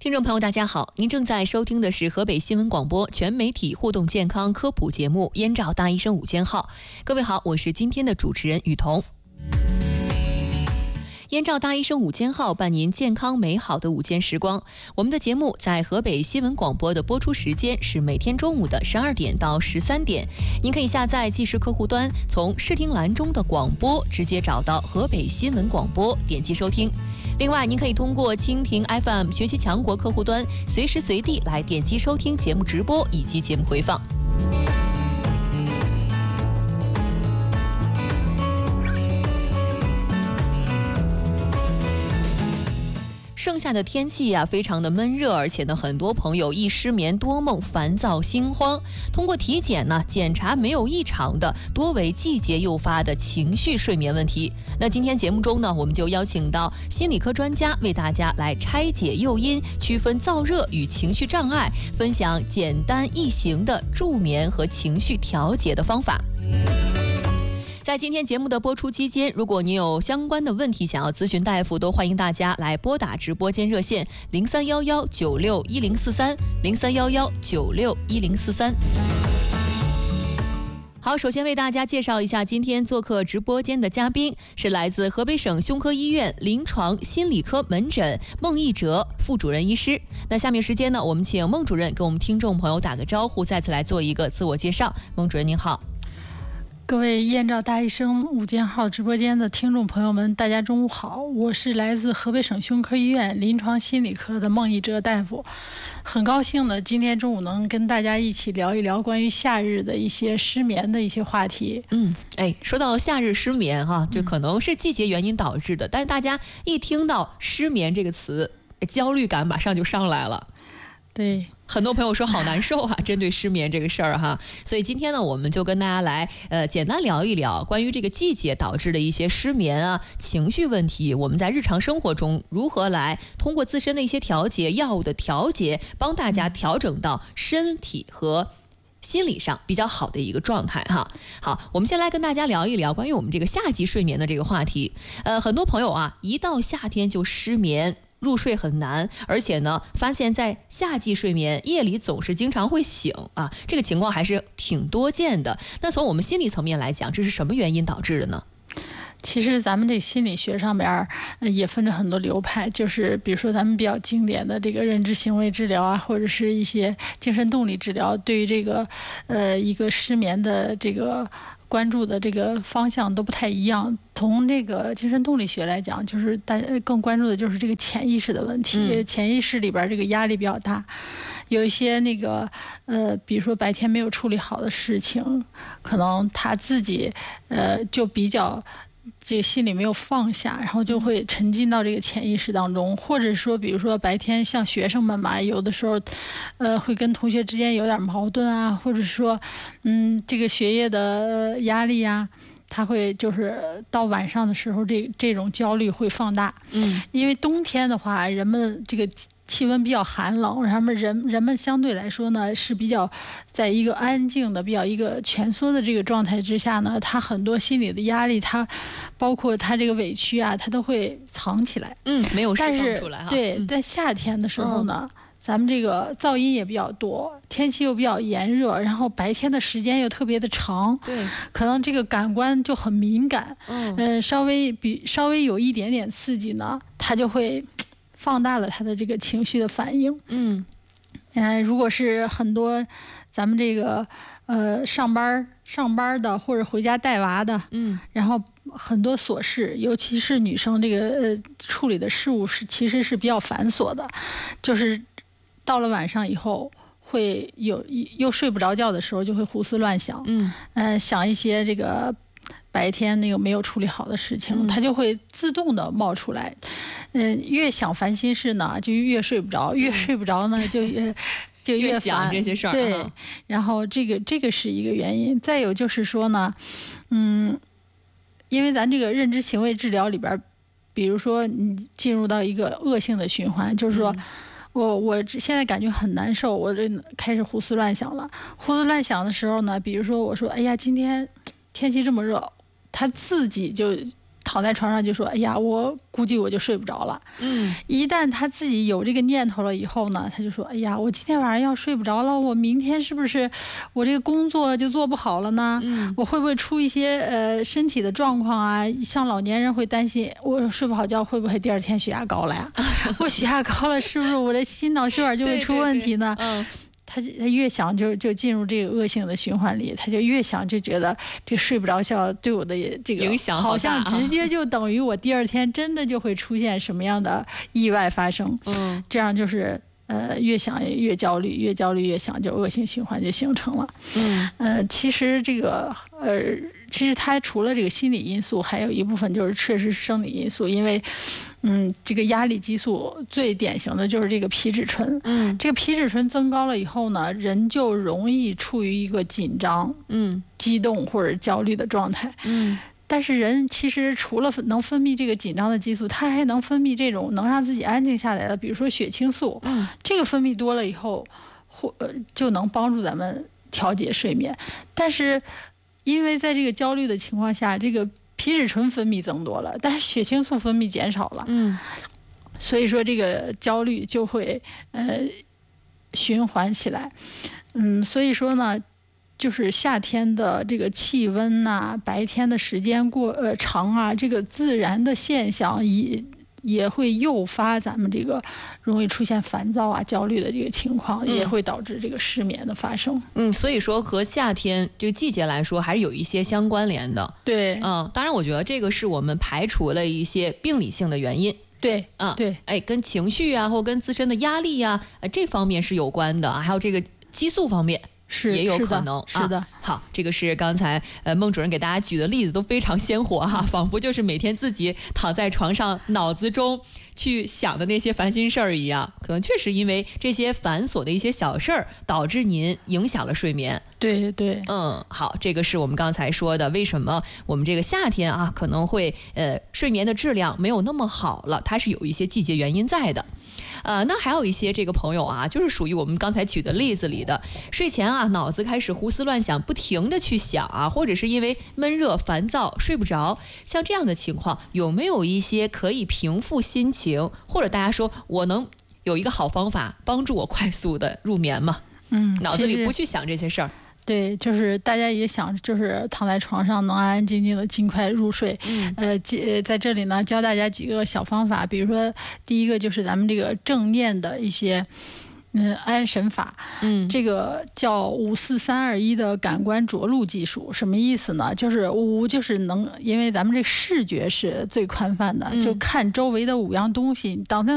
听众朋友大家好，您正在收听的是河北新闻广播全媒体互动健康科普节目《燕赵大医生午间号》。各位好，我是今天的主持人雨桐。燕赵大医生午间号伴您健康美好的午间时光。我们的节目在河北新闻广播的播出时间是每天中午的12点到13点。您可以下载即时客户端，从视听栏中的广播直接找到河北新闻广播，点击收听。另外，您可以通过蜻蜓 FM 学习强国客户端，随时随地来点击收听节目直播以及节目回放。盛夏的天气非常的闷热，而且呢，很多朋友易失眠、多梦、烦躁、心慌。通过体检呢，检查没有异常的，多为季节诱发的情绪睡眠问题。那今天节目中呢，我们就邀请到心理科专家为大家来拆解诱因，区分燥热与情绪障碍，分享简单易行的助眠和情绪调节的方法。在今天节目的播出期间，如果您有相关的问题想要咨询大夫，都欢迎大家来拨打直播间热线0311961043，0311961043。好，首先为大家介绍一下今天做客直播间的嘉宾，是来自河北省胸科医院临床心理科门诊孟义哲副主任医师。那下面时间呢，我们请孟主任给我们听众朋友打个招呼，再次来做一个自我介绍。孟主任您好。 各位燕赵大医生午间号直播间的听众朋友们，大家中午好，我是来自河北省胸科医院临床心理科的孟义哲大夫。很高兴呢，今天中午能跟大家一起聊一聊关于夏日的一些失眠的一些话题。 说到夏日失眠这可能是季节原因导致的，但是大家一听到失眠这个词，焦虑感马上就上来了。 对， 很多朋友说好难受针对失眠这个事儿所以今天呢，我们就跟大家来简单聊一聊关于这个季节导致的一些失眠情绪问题，我们在日常生活中如何来通过自身的一些调节、药物的调节，帮大家调整到身体和心理上比较好的一个状态好，我们先来跟大家聊一聊关于我们这个夏季睡眠的这个话题。很多朋友一到夏天就失眠，入睡很难，而且呢，发现在夏季睡眠夜里总是经常会醒这个情况还是挺多见的。那从我们心理层面来讲，这是什么原因导致的呢？ 其实咱们这心理学上边也分着很多流派，就是比如说咱们比较经典的这个认知行为治疗或者是一些精神动力治疗，对于这个一个失眠的这个关注的这个方向都不太一样。从那个精神动力学来讲，就是大家更关注的就是这个潜意识的问题。潜意识里边这个压力比较大，有一些那个比如说白天没有处理好的事情，可能他自己就比较这个心里没有放下，然后就会沉浸到这个潜意识当中。或者说比如说白天像学生们有的时候会跟同学之间有点矛盾或者说这个学业的压力他会就是到晚上的时候这种焦虑会放大。因为冬天的话，人们这个气温比较寒冷，然后人们相对来说呢是比较在一个安静的、比较一个蜷缩的这个状态之下呢，他很多心理的压力，他包括他这个委屈他都会藏起来， 没有释放出来对，在夏天的时候呢，咱们这个噪音也比较多，天气又比较炎热，然后白天的时间又特别的长， 对， 可能这个感官就很敏感，稍微有一点点刺激呢，它就会放大了他的这个情绪的反应。如果是很多咱们这个上班的或者回家带娃的，然后很多琐事，尤其是女生这个处理的事务其实是比较繁琐的，就是到了晚上以后会又睡不着觉的时候，就会胡思乱想，想一些这个白天那个没有处理好的事情，它就会自动的冒出来。越想烦心事呢，就越睡不着，越睡不着呢，就越想这些事儿。 对，然后这个是一个原因。再有就是说呢，因为咱这个认知行为治疗里边，比如说你进入到一个恶性的循环，就是说我现在感觉很难受，我这开始胡思乱想了。胡思乱想的时候呢，比如说我说，哎呀，今天天气这么热，他自己躺在床上就说：“哎呀，我估计我就睡不着了。”一旦他自己有这个念头了以后呢，他就说：“哎呀，我今天晚上要睡不着了，我明天是不是我这个工作就做不好了呢？我会不会出一些身体的状况啊？像老年人会担心，我睡不好觉会不会第二天血压高了呀？我血压高了，是不是我的心脑血管就会出问题呢？”他越想就进入这个恶性的循环里，他就越想就觉得这睡不着觉对我的这个影响好像直接就等于我第二天真的就会出现什么样的意外发生。这样就是越想越焦虑，越焦虑越想，就恶性循环就形成了。其实这个其实它除了这个心理因素，还有一部分就是确实是生理因素，因为这个压力激素最典型的就是这个皮质醇。这个皮质醇增高了以后呢，人就容易处于一个紧张、激动或者焦虑的状态。但是人其实除了能分泌这个紧张的激素，他还能分泌这种能让自己安静下来的，比如说血清素。这个分泌多了以后，就能帮助咱们调节睡眠。但是因为在这个焦虑的情况下，这个皮质醇分泌增多了，但是血清素分泌减少了。所以说这个焦虑就会循环起来。所以说呢，就是夏天的这个气温呐，白天的时间长啊，这个自然的现象也会诱发咱们这个容易出现烦躁啊、焦虑的这个情况，也会导致这个失眠的发生。 所以说和夏天这个季节来说，还是有一些相关联的。 对， 当然，我觉得这个是我们排除了一些病理性的原因。 对， 对，跟情绪啊，或跟自身的压力啊，这方面是有关的，还有这个激素方面。也有可能是的。 好，这个是刚才孟主任给大家举的例子都非常鲜活哈，仿佛就是每天自己躺在床上脑子中去想的那些烦心事儿一样，可能确实因为这些繁琐的一些小事儿导致您影响了睡眠。 对， 好，这个是我们刚才说的，为什么我们这个夏天啊可能会睡眠的质量没有那么好了，它是有一些季节原因在的。那还有一些这个朋友啊，就是属于我们刚才举的例子里的，睡前啊脑子开始胡思乱想，不停的去想啊，或者是因为闷热烦躁睡不着，像这样的情况，有没有一些可以平复心情，或者大家说我能有一个好方法帮助我快速的入眠吗？脑子里不去想这些事儿。 对，就是大家也想，就是躺在床上能安安静静的尽快入睡。在这里呢，教大家几个小方法，比如说第一个就是咱们这个正念的一些安神法。这个叫54321的感官着陆技术，什么意思呢？就是就是因为咱们这视觉是最宽泛的，就看周围的5样东西，当